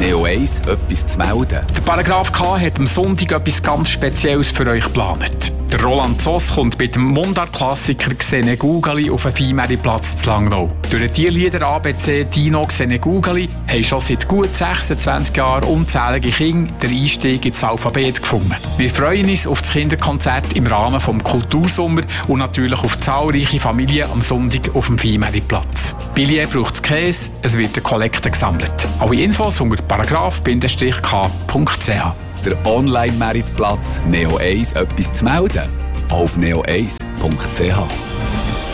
Neo 1 etwas zu melden? Der Paragraph K hat am Sonntag etwas ganz Spezielles für euch geplant. Der Roland Zoss kommt bei dem Mundart-Klassiker «Xene Gugali» auf den Viehmeerplatz zu Langnau. Durch den Tierlieder ABC «Dino Xene Gugali» haben schon seit gut 26 Jahren unzählige Kinder den Einstieg ins Alphabet gefunden. Wir freuen uns auf das Kinderkonzert im Rahmen des Kultursommer und natürlich auf zahlreiche Familien am Sonntag auf dem Viehmeerplatz. Billet braucht es Käse, es wird eine Kollekte gesammelt. Alle Infos unter paragraph-k.ch. Der Online-Meritplatz Neo 1 etwas zu melden? Auf neo1.ch.